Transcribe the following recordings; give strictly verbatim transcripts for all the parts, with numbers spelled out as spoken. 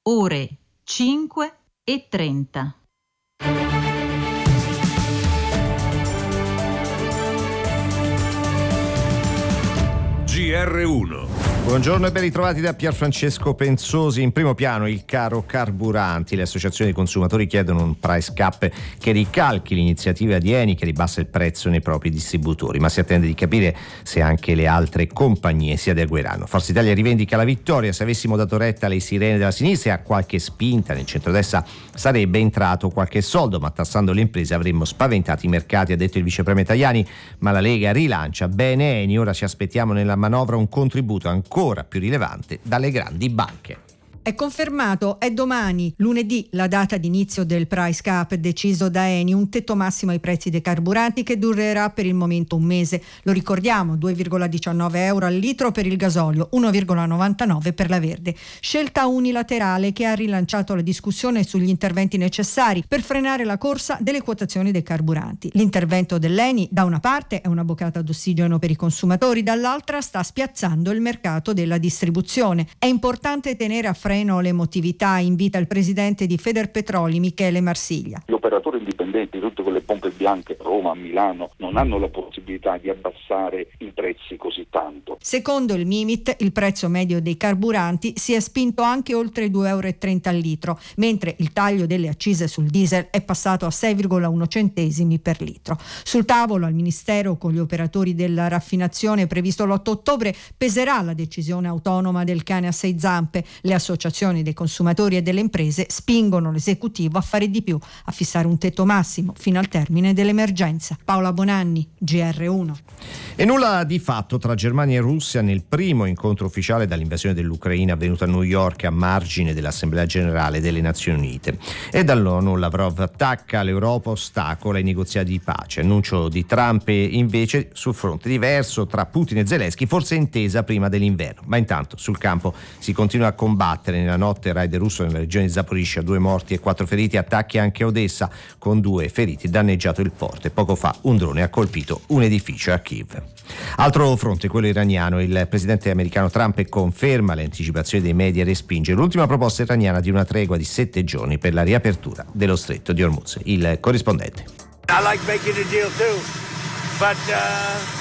ore cinque e trenta. G R uno. Buongiorno e ben ritrovati da Pierfrancesco Penzosi. In primo piano il caro carburanti. Le associazioni dei consumatori chiedono un price cap che ricalchi l'iniziativa di Eni che ribassa il prezzo nei propri distributori, ma si attende di capire se anche le altre compagnie si adegueranno. Forza Italia rivendica la vittoria. Se avessimo dato retta alle sirene della sinistra e a qualche spinta nel centrodestra sarebbe entrato qualche soldo, ma tassando le imprese avremmo spaventato i mercati, ha detto il vice premier Tajani. Ma la Lega rilancia bene Eni. Ora ci aspettiamo nella manovra un contributo ancora ancora più rilevante dalle grandi banche. È confermato, è domani, lunedì, la data di inizio del price cap deciso da Eni, un tetto massimo ai prezzi dei carburanti che durerà per il momento un mese. Lo ricordiamo, due virgola diciannove euro al litro per il gasolio, uno virgola novantanove per la verde. Scelta unilaterale che ha rilanciato la discussione sugli interventi necessari per frenare la corsa delle quotazioni dei carburanti. L'intervento dell'Eni da una parte è una boccata d'ossigeno per i consumatori, dall'altra sta spiazzando il mercato della distribuzione. È importante tenere a freno l'emotività, invita il presidente di Federpetroli Michele Marsiglia. Gli operatori indipendenti, tutte quelle pompe bianche a Roma, a Milano, non hanno la possibilità di abbassare i prezzi così tanto. Secondo il Mimit, il prezzo medio dei carburanti si è spinto anche oltre due virgola trenta euro al litro, mentre il taglio delle accise sul diesel è passato a sei virgola uno centesimi per litro. Sul tavolo al Ministero con gli operatori della raffinazione previsto l'otto ottobre peserà la decisione autonoma del cane a sei zampe. Le associazioni dei consumatori e delle imprese spingono l'esecutivo a fare di più, a fissare un tetto massimo fino al termine dell'emergenza. Paola Bonanni, G R uno. E nulla di fatto tra Germania e Russia nel primo incontro ufficiale dall'invasione dell'Ucraina avvenuto a New York a margine dell'Assemblea Generale delle Nazioni Unite. E dall'ONU Lavrov attacca l'Europa, ostacola i negoziati di pace. Annuncio di Trump invece sul fronte diverso tra Putin e Zelensky, forse intesa prima dell'inverno. Ma intanto sul campo si continua a combattere. Nella notte raid russo nella regione di Zaporizhzhia, due morti e quattro feriti, attacchi anche a Odessa con due feriti, danneggiato il porto e poco fa un drone ha colpito un edificio a Kiev. Altro fronte, quello iraniano. Il presidente americano Trump conferma le anticipazioni dei media e respinge l'ultima proposta iraniana di una tregua di sette giorni per la riapertura dello stretto di Hormuz. Il corrispondente. I like making a deal too, but uh...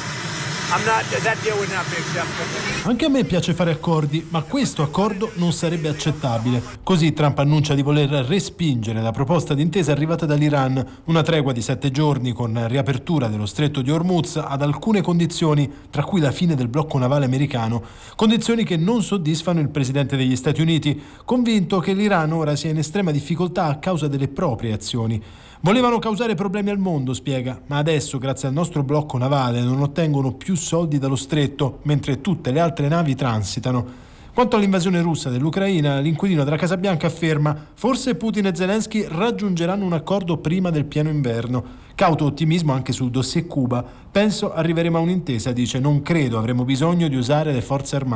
Anche a me piace fare accordi, ma questo accordo non sarebbe accettabile. Così Trump annuncia di voler respingere la proposta d'intesa arrivata dall'Iran, una tregua di sette giorni con riapertura dello stretto di Hormuz ad alcune condizioni, tra cui la fine del blocco navale americano, condizioni che non soddisfano il presidente degli Stati Uniti, convinto che l'Iran ora sia in estrema difficoltà a causa delle proprie azioni. Volevano causare problemi al mondo, spiega, ma adesso, grazie al nostro blocco navale, non ottengono più soldi dallo stretto, mentre tutte le altre navi transitano. Quanto all'invasione russa dell'Ucraina, l'inquilino della Casa Bianca afferma: forse Putin e Zelensky raggiungeranno un accordo prima del pieno inverno. Cauto ottimismo anche sul dossier Cuba. Penso arriveremo a un'intesa, dice, non credo avremo bisogno di usare le forze armate.